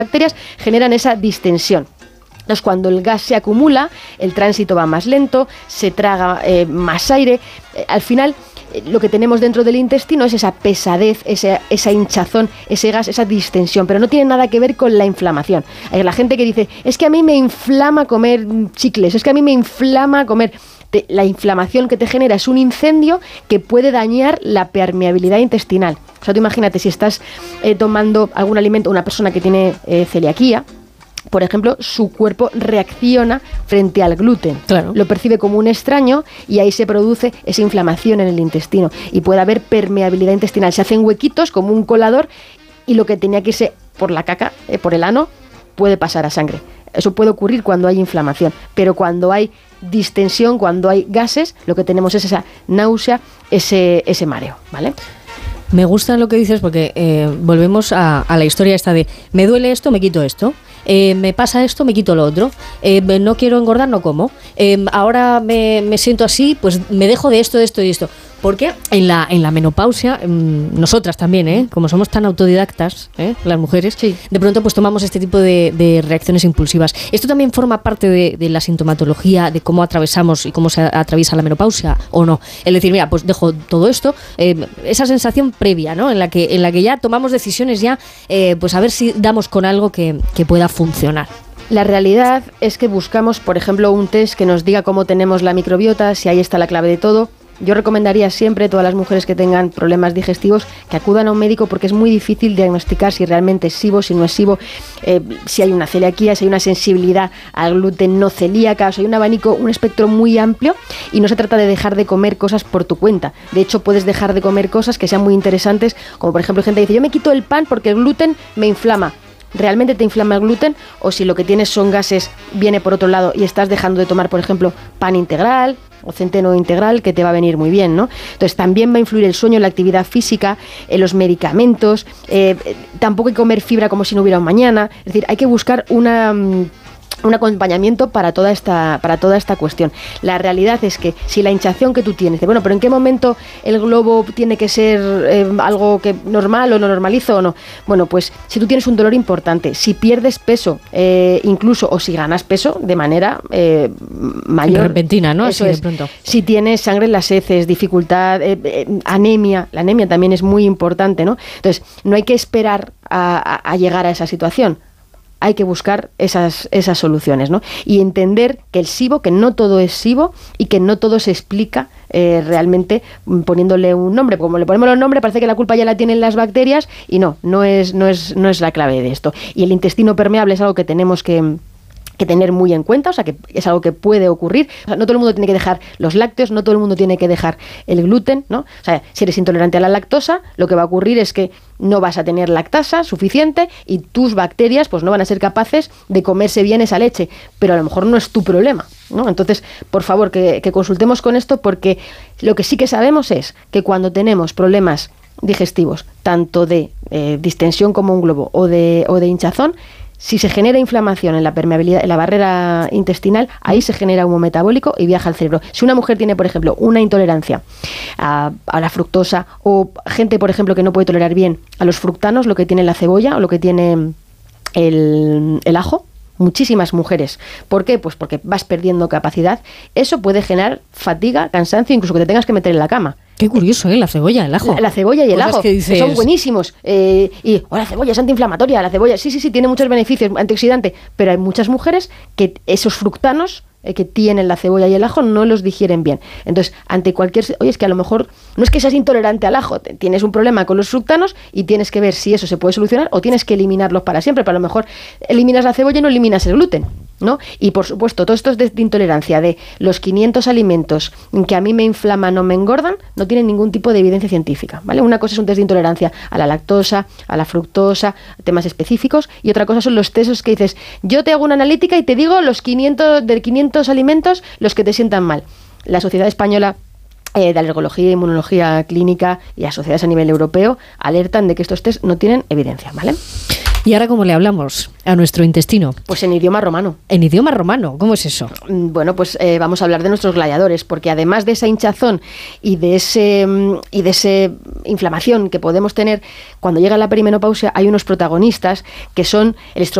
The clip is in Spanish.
bacterias generan esa distensión. Entonces, cuando el gas se acumula, el tránsito va más lento, se traga más aire. Al final, lo que tenemos dentro del intestino es esa pesadez, esa hinchazón, ese gas, esa distensión, pero no tiene nada que ver con la inflamación. Hay la gente que dice, es que a mí me inflama comer chicles, es que a mí me inflama comer... La inflamación que te genera es un incendio que puede dañar la permeabilidad intestinal. O sea, tú imagínate si estás tomando algún alimento, una persona que tiene celiaquía, por ejemplo, su cuerpo reacciona frente al gluten. Claro. Lo percibe como un extraño y ahí se produce esa inflamación en el intestino. Y puede haber permeabilidad intestinal. Se hacen huequitos como un colador y lo que tenía que irse por la caca, por el ano, puede pasar a sangre. Eso puede ocurrir cuando hay inflamación. Pero cuando hay distensión, cuando hay gases, lo que tenemos es esa náusea, ese mareo, ¿vale? Me gusta lo que dices porque volvemos a la historia esta de me duele esto, me quito esto. Me pasa esto, me quito lo otro. No quiero engordar, no como. Ahora me siento así, pues me dejo de esto, de esto y esto. Porque en la menopausia, nosotras también, como somos tan autodidactas, las mujeres, sí, de pronto pues tomamos este tipo de reacciones impulsivas. ¿Esto también forma parte de la sintomatología, de cómo atravesamos y cómo se atraviesa la menopausia o no? Es decir, mira, pues dejo todo esto, esa sensación previa, ¿no? En la que ya tomamos decisiones ya, pues a ver si damos con algo que pueda funcionar. La realidad es que buscamos, por ejemplo, un test que nos diga cómo tenemos la microbiota, si ahí está la clave de todo. Yo recomendaría siempre a todas las mujeres que tengan problemas digestivos que acudan a un médico porque es muy difícil diagnosticar si realmente es SIBO, si no es SIBO, si hay una celiaquía, si hay una sensibilidad al gluten no celíaca. O sea, hay un abanico, un espectro muy amplio y no se trata de dejar de comer cosas por tu cuenta. De hecho, puedes dejar de comer cosas que sean muy interesantes, como por ejemplo gente que dice, yo me quito el pan porque el gluten me inflama. ¿Realmente te inflama el gluten? O si lo que tienes son gases, viene por otro lado y estás dejando de tomar, por ejemplo, pan integral o centeno integral, que te va a venir muy bien, ¿no? Entonces también va a influir el sueño, la actividad física, los medicamentos, tampoco hay que comer fibra como si no hubiera un mañana. Es decir, hay que buscar un acompañamiento para toda esta cuestión. La realidad es que si la hinchazón que tú tienes, bueno, pero ¿en qué momento el globo tiene que ser algo que normal o no normalizo o no? Bueno, pues si tú tienes un dolor importante, si pierdes peso, incluso, o si ganas peso de manera mayor, repentina, ¿no? Eso así es. de pronto. Si tienes sangre en las heces, dificultad, anemia, la anemia también es muy importante, ¿no? Entonces, no hay que esperar a llegar a esa situación. Hay que buscar esas soluciones, ¿no? Y entender que el SIBO, que no todo es SIBO y que no todo se explica realmente poniéndole un nombre. Como le ponemos los nombres, parece que la culpa ya la tienen las bacterias y no es la clave de esto. Y el intestino permeable es algo que tenemos que tener muy en cuenta, o sea, que es algo que puede ocurrir. O sea, no todo el mundo tiene que dejar los lácteos, no todo el mundo tiene que dejar el gluten, ¿no? O sea, si eres intolerante a la lactosa, lo que va a ocurrir es que no vas a tener lactasa suficiente y tus bacterias pues no van a ser capaces de comerse bien esa leche, pero a lo mejor no es tu problema, ¿no? Entonces, por favor, que consultemos con esto, porque lo que sí que sabemos es que cuando tenemos problemas digestivos, tanto de distensión como un globo o de hinchazón, si se genera inflamación en la permeabilidad, en la barrera intestinal, ahí se genera humo metabólico y viaja al cerebro. Si una mujer tiene, por ejemplo, una intolerancia a la fructosa, o gente, por ejemplo, que no puede tolerar bien a los fructanos, lo que tiene la cebolla o lo que tiene el ajo, muchísimas mujeres. ¿Por qué? Pues porque vas perdiendo capacidad. Eso puede generar fatiga, cansancio, incluso que te tengas que meter en la cama. Qué curioso, la cebolla, el ajo. La cebolla y el ajo, que dices... son buenísimos. La cebolla es antiinflamatoria, la cebolla, sí, tiene muchos beneficios, antioxidante, pero hay muchas mujeres que esos fructanos que tienen la cebolla y el ajo no los digieren bien. Entonces, ante cualquier... Oye, es que a lo mejor no es que seas intolerante al ajo, tienes un problema con los fructanos y tienes que ver si eso se puede solucionar o tienes que eliminarlos para siempre, pero a lo mejor eliminas la cebolla y no eliminas el gluten, ¿no? Y por supuesto, todo esto es de intolerancia, de los 500 alimentos que a mí me inflaman o me engordan, no tienen ningún tipo de evidencia científica, ¿vale? Una cosa es un test de intolerancia a la lactosa, a la fructosa, temas específicos, y otra cosa son los testos que dices, yo te hago una analítica y te digo los 500 alimentos los que te sientan mal. La Sociedad Española de Alergología e Inmunología Clínica y las sociedades a nivel europeo alertan de que estos test no tienen evidencia, ¿vale? ¿Y ahora cómo le hablamos a nuestro intestino? Pues en idioma romano. ¿En idioma romano? ¿Cómo es eso? Bueno, pues vamos a hablar de nuestros gladiadores, porque además de esa hinchazón y de ese inflamación que podemos tener cuando llega la perimenopausia, hay unos protagonistas que son el